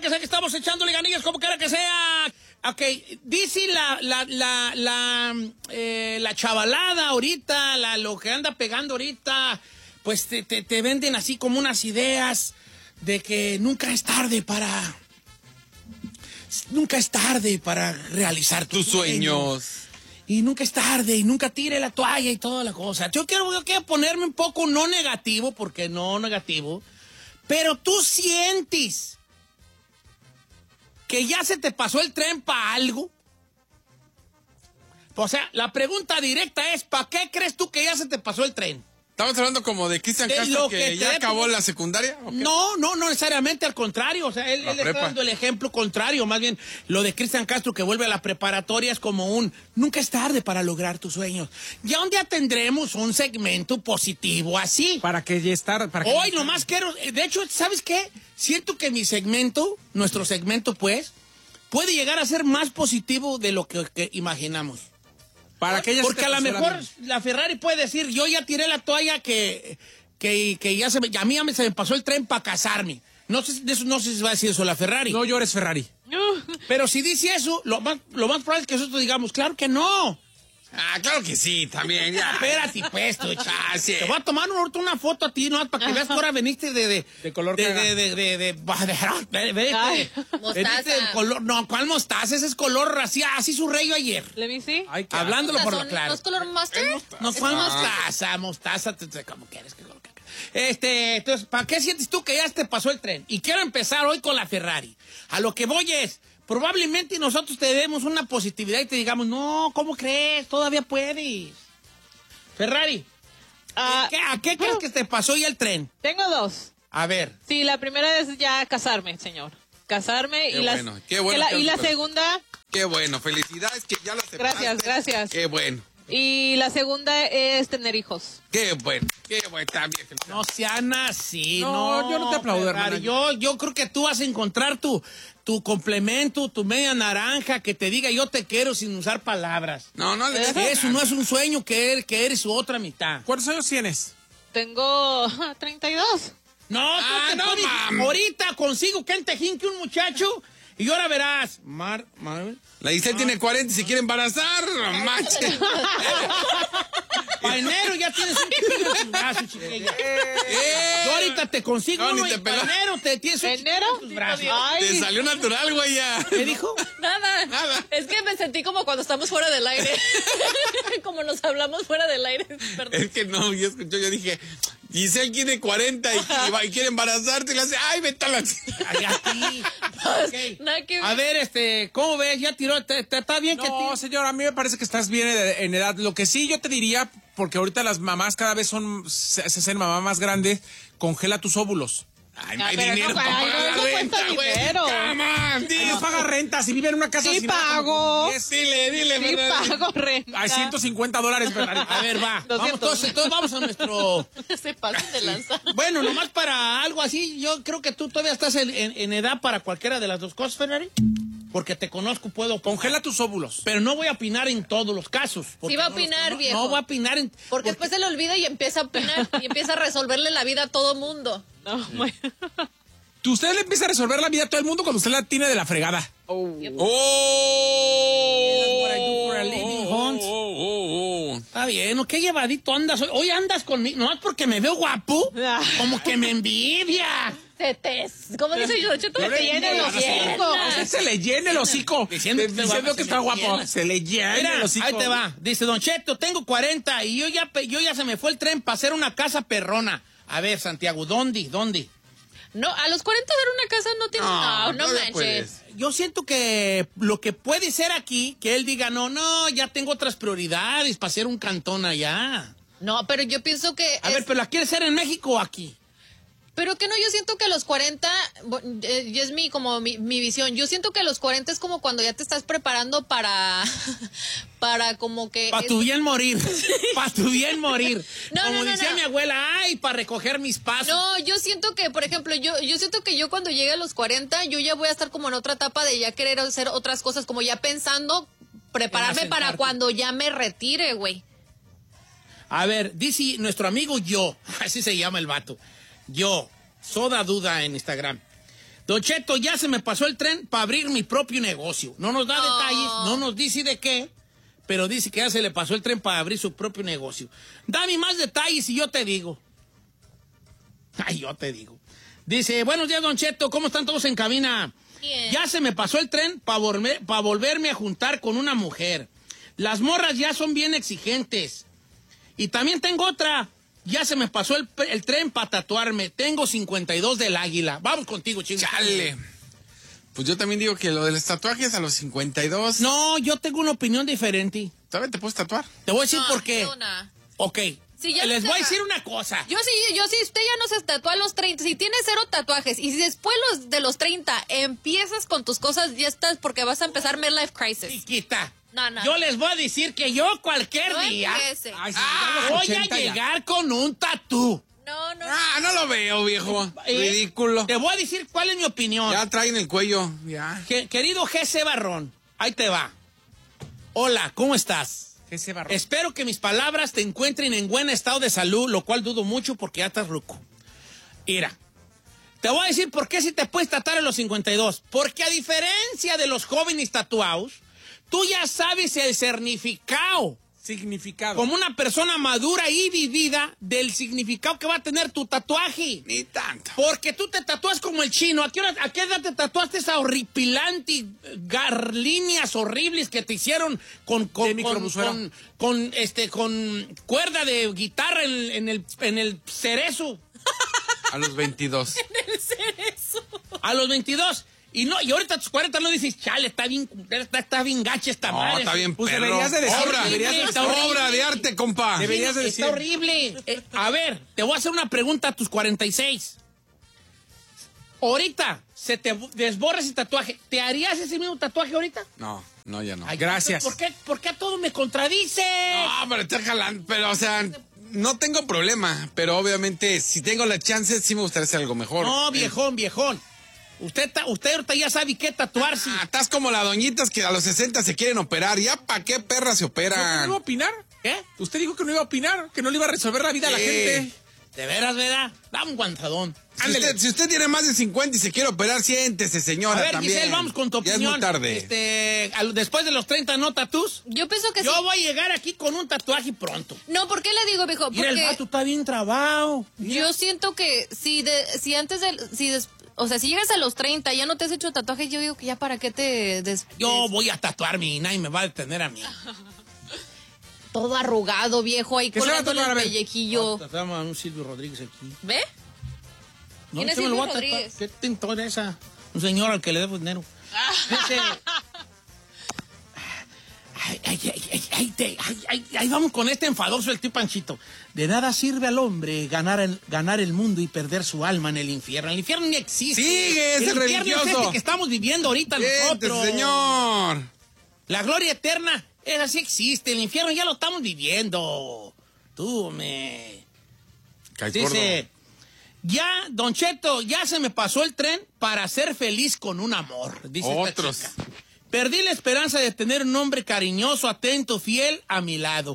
que sea que estamos echándole ganillas, como quiera que sea. Ok, dice la chavalada ahorita, lo que anda pegando ahorita, pues te venden así como unas ideas de que nunca es tarde para realizar tus sueños. Y nunca es tarde, y nunca tire la toalla y toda la cosa. Yo quiero ponerme un poco no negativo, porque no negativo, pero tú sientes que ya se te pasó el tren para algo. O sea, la pregunta directa es, ¿para qué crees tú que ya se te pasó el tren? ¿Estamos hablando como de Cristian Castro que ya acabó la secundaria? No necesariamente, al contrario. O sea, él está dando el ejemplo contrario. Más bien, lo de Cristian Castro que vuelve a la preparatoria es como nunca es tarde para lograr tus sueños. Ya un día tendremos un segmento positivo así. ¿Para qué ya estar? Hoy nomás quiero, de hecho, ¿sabes qué? Siento que nuestro segmento pues, puede llegar a ser más positivo de lo que imaginamos. Porque a lo mejor la Ferrari puede decir, yo ya tiré la toalla que ya a mí se me pasó el tren para casarme. No sé si va a decir eso la Ferrari. No llores, Ferrari. Pero si dice eso, lo más probable es que nosotros digamos, claro que no. Ah, claro que sí, también, ya. Espérate, pues, tú, sí. Te voy a tomar una foto a ti, ¿no? Para que veas que ahora veniste de color mostaza. No, ¿cuál mostaza? Ese es color así su rayo ayer. ¿Le vi sí? Hablándolo por lo claro. ¿No es color mustard? No, ¿cuál mostaza? ¿Cómo quieres? Entonces, ¿para qué sientes tú que ya te pasó el tren? Y quiero empezar hoy con la Ferrari. A lo que voy es, probablemente nosotros te demos una positividad y te digamos, no, ¿cómo crees? Todavía puedes. Ferrari, ¿a qué crees que te pasó ya el tren? Tengo dos. A ver. Sí, la primera es ya casarme, señor. Casarme qué bueno. Y la segunda... Qué bueno, felicidades que ya lo aceptaste. Gracias. Qué bueno. Y la segunda es tener hijos. Qué bueno, también. No sean así, no. Yo no te aplaudo, hermano. Yo creo que tú vas a encontrar tu complemento, tu media naranja, que te diga yo te quiero sin usar palabras. No Eso no es un sueño que eres su otra mitad. ¿Cuántos años tienes? Tengo 32. No, mames. Ahorita consigo que el tejín que un muchacho y ahora verás. La Giselle tiene 40 y se quiere embarazar, manche. Para enero ya tienes un chiquillo en tus brazos, chiquilla. Yo ahorita te consigo uno y para enero te tienes un chiquillo en tus brazos. Te salió natural, güey, ya. ¿Qué dijo? Nada. Es que me sentí como cuando estamos fuera del aire. Como nos hablamos fuera del aire. Perdón. Es que no, yo dije, Giselle tiene 40 y quiere embarazarte y le hace, ay, vete a la... Ay, a ti. Okay. Nada que ver. A ver, ¿cómo ves? ¿Ya tiró? ¿Está bien que No, señor, a mí me parece que estás bien en edad. Lo que sí yo te diría, porque ahorita las mamás cada vez se hacen mamá más grande, congela tus óvulos. Ay, no hay dinero para pagar la renta, güey. No paga renta, si vive en una casa... Sí pago. Dile, Sí pago renta. Hay $150, Ferrari. A ver, va. Entonces vamos a nuestro... Se pasan de lanza. Bueno, nomás para algo así, yo creo que tú todavía estás en edad para cualquiera de las dos cosas, Ferrari. Porque te conozco, puedo opinar. Congela tus óvulos. Pero no voy a opinar en todos los casos. Sí va a opinar, viejo. No voy a opinar en... Porque después se le olvida y empieza a opinar. Y empieza a resolverle la vida a todo mundo. No, bueno. Usted le empieza a resolver la vida a todo el mundo cuando usted la tiene de la fregada. Está bien, ¿qué llevadito andas hoy? Hoy andas conmigo, no es porque me veo guapo, como que me envidia. ¿Cómo dice yo? Se le llena el hocico. Se le llena el hocico. Diciendo que está guapo. Se le llena el hocico. Ahí te va. Dice, Don Cheto, tengo 40 y yo ya se me fue el tren para hacer una casa perrona. A ver, Santiago, ¿dónde? No, a los 40 hacer una casa no tiene... No manches. Yo siento que lo que puede ser aquí, que él diga, no, ya tengo otras prioridades para hacer un cantón allá. No, pero yo pienso que... A ver, ¿pero la quiere hacer en México o aquí? Pero que no, yo siento que a los 40, y es mi visión, yo siento que a los 40 es como cuando ya te estás preparando para como que... Para tu bien morir, para tu bien morir. Como decía mi abuela, ay, para recoger mis pasos. No, yo siento que, por ejemplo, yo siento que yo cuando llegue a los 40, yo ya voy a estar como en otra etapa de ya querer hacer otras cosas, como ya pensando, prepararme para cuando ya me retire, güey. A ver, dice nuestro amigo así se llama el vato. Soda Duda en Instagram. Don Cheto, ya se me pasó el tren para abrir mi propio negocio. No nos da detalles, no nos dice de qué, pero dice que ya se le pasó el tren para abrir su propio negocio. Dame más detalles y yo te digo. Ay, yo te digo. Dice, buenos días, Don Cheto, ¿cómo están todos en cabina? Bien. Ya se me pasó el tren para volverme a juntar con una mujer. Las morras ya son bien exigentes. Y también tengo otra. Ya se me pasó el tren para tatuarme. Tengo 52 del águila. Vamos contigo, chingo. Chale. Pues yo también digo que lo de los tatuajes a los 52. No, yo tengo una opinión diferente. ¿Todavía te puedes tatuar? Te voy a decir No, por qué. Ok. Sí, ya Les no voy a se- decir una cosa. Yo sí, usted ya no se tatúa a los 30, si tienes 0 tatuajes y si después de los 30 empiezas con tus cosas, ya estás porque vas a empezar midlife crisis. Chiquita. No. Yo les voy a decir que yo cualquier No día empiece. Ay, sí, ya los voy 80 a ya. llegar con un tatú. No. No lo veo, viejo. Ridículo. Te voy a decir cuál es mi opinión. Ya traen el cuello. Ya. Querido G.C. Barrón, ahí te va. Hola, ¿cómo estás? Ese barro. Espero que mis palabras te encuentren en buen estado de salud, lo cual dudo mucho porque ya estás ruco. Mira, te voy a decir por qué si te puedes tatuar en los 52. Porque a diferencia de los jóvenes tatuados, tú ya sabes el significado, Significado. como una persona madura y vivida, del significado que va a tener tu tatuaje. Ni tanto. Porque tú te tatúas como el chino. ¿A qué edad te tatuaste esa horripilante líneas horribles que te hicieron con cuerda de guitarra en el cerezo? A los 22. A los 22. Y ahorita a tus 40 no dices, chale, está bien gacha esta No, madre. está bien, Pues perro. deberías de decir- Obra, está horrible. obra de arte, compa. Deberías de decir. Está horrible. A ver, te voy a hacer una pregunta a tus 46. Ahorita se te desborra ese tatuaje. ¿Te harías ese mismo tatuaje ahorita? No, ya no. Ay, Gracias. ¿Por qué a todo me contradice? No, pero está jalando. Pero, o sea, no tengo problema. Pero obviamente, si tengo la chance, sí me gustaría hacer algo mejor. No, viejón. Usted ahorita ya sabe qué tatuarse. Estás como las doñitas que a los 60 se quieren operar. ¿Ya para qué perras se ¿No iba operan? a opinar? ¿Qué? Usted dijo que no iba a opinar, que no le iba a resolver la vida a la gente. ¿De veras, verdad? Dame un guantadón. Si usted tiene más de 50 y se quiere operar, siéntese, señora. A ver, también. Giselle, vamos con tu Ya opinión. es muy tarde. Después de los 30, ¿no tatús? Yo pienso que Yo sí. voy a llegar aquí con un tatuaje pronto. No, ¿por qué le digo, viejo? Mira, el Porque vato está bien trabado. yo siento que si llegas a los 30 y ya no te has hecho tatuajes, yo digo que ya para qué Yo voy a tatuarme y nadie me va a detener a mí. todo arrugado, viejo, ahí ¿Qué se va a colgándole tatuar? A el ver. pellejillo. Tatuamos a un Silvio Rodríguez aquí. ¿Ve? No, ¿Quién es se me lo voy a Silvio tatuar. Rodríguez? ¿Qué tintor es esa? Un señor al que le debo dinero. Dice... Ahí vamos con este enfadoso el tío Panchito. De nada sirve al hombre ganar el mundo y perder su alma en el infierno. El infierno ni existe. Sigue, es el infierno religioso. es este que estamos viviendo ahorita Siéntese, nosotros. señor. La gloria eterna, esa sí existe. El infierno ya lo estamos viviendo. Dice, ya, Don Cheto, ya se me pasó el tren para ser feliz con un amor. Dice esta Otros. chica. Perdí la esperanza de tener un hombre cariñoso, atento, fiel a mi lado.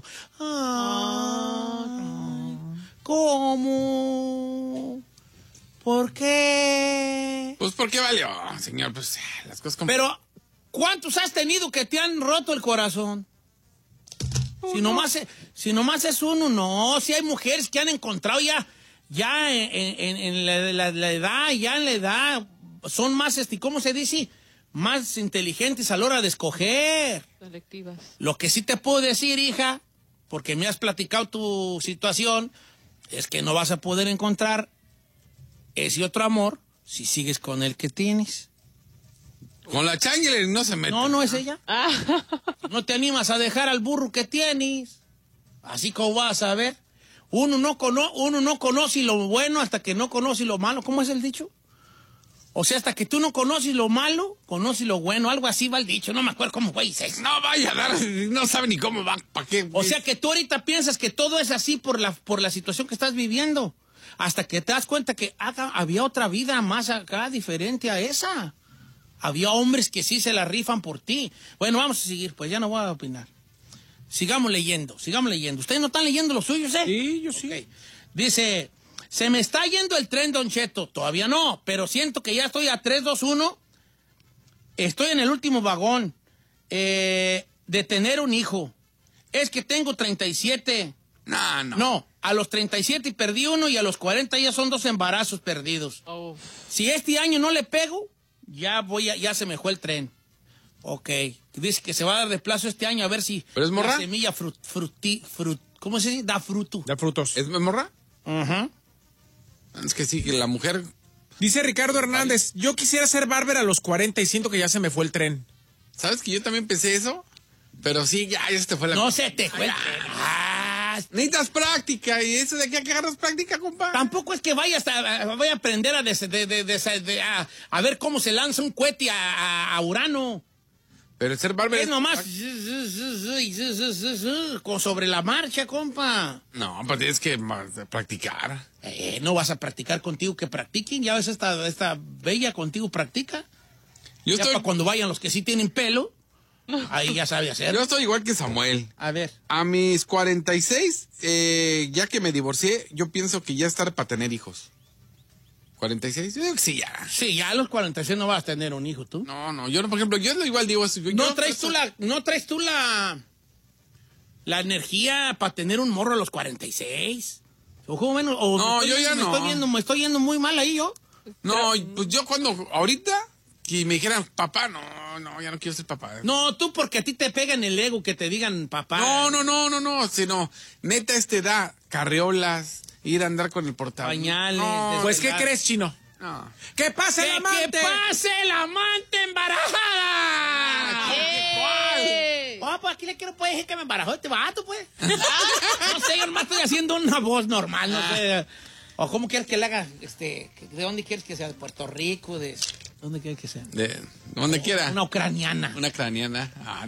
¿Cómo? ¿Por qué? Pues, ¿por qué valió, señor? Pues, las cosas como... Pero, ¿cuántos has tenido que te han roto el corazón? Si nomás es uno, no. Si hay mujeres que han encontrado ya en la edad, son más, ¿cómo se dice? Más inteligentes a la hora de escoger. Selectivas. Lo que sí te puedo decir, hija, porque me has platicado tu situación, es que no vas a poder encontrar ese otro amor si sigues con el que tienes. Con la Chandler no se mete. No es ella. No te animas a dejar al burro que tienes. Así como vas a ver. Uno no conoce lo bueno hasta que no conoce lo malo. ¿Cómo es el dicho? O sea, hasta que tú no conoces lo malo, conoces lo bueno. Algo así va el dicho. No me acuerdo cómo fue. No vaya a dar, no sabe ni cómo va, ¿para qué? O sea, que tú ahorita piensas que todo es así por la situación que estás viviendo. Hasta que te das cuenta que había otra vida más acá diferente a esa. Había hombres que sí se la rifan por ti. Bueno, vamos a seguir, pues ya no voy a opinar. Sigamos leyendo. ¿Ustedes no están leyendo los suyos, eh? Sí, yo sí. Okay. Dice, Se me está yendo el tren, Don Cheto. Todavía no, pero siento que ya estoy a 3, 2, 1. Estoy en el último vagón de tener un hijo. Es que tengo 37. No, a los 37 perdí uno y a los 40 ya son 2 embarazos perdidos. Oh. Si este año no le pego, ya se me fue el tren. Ok. Dice que se va a dar de plazo este año a ver si ¿pero es morra? La semilla ¿cómo se dice? Da fruto. Da frutos. ¿Es morra? Ajá. Es que sí, que la mujer... Dice Ricardo Hernández, yo quisiera ser barber a los 40 y siento que ya se me fue el tren. ¿Sabes que yo también pensé eso? Pero sí, ya se te fue la... No se te fue el tren. Necesitas práctica, y eso de aquí a que agarras práctica, compa. Tampoco es que vayas voy a aprender a ver cómo se lanza un cohete a Urano. Pero ser barber es nomás sobre la marcha, compa. No, pues tienes que practicar. No vas a practicar contigo, que practiquen. Ya ves, esta bella contigo practica. Para cuando vayan los que sí tienen pelo, ahí ya sabe hacer. Yo estoy igual que Samuel. A ver. A mis 46, ya que me divorcié, yo pienso que ya es tarde para tener hijos. 46, yo digo que sí, ya. Sí, ya a los 46 no vas a tener un hijo, ¿tú? No, yo, por ejemplo, yo igual digo eso. ¿No traes tú la energía para tener un morro a los 46? ¿O menos? No, yo ya no. Me estoy yendo muy mal ahí, yo. No, pues yo ahorita, que me dijeran, papá, no, ya no quiero ser papá. No, tú porque a ti te pega en el ego que te digan papá. No, sino, neta, esta edad, carriolas, ir a andar con el portaaviones. Pañales. No, pues, ¿qué crees, Chino? No. ¡Que pase el amante! ¡Que pase el amante embarajada! Pues aquí le quiero decir que me embarajó este vato, pues. No sé, yo nomás estoy haciendo una voz normal, no sé. ¿O cómo quieres que le haga? ¿De dónde quieres que sea? ¿De Puerto Rico? ¿De dónde quieres que sea? De donde quiera. Una ucraniana. Una ucraniana.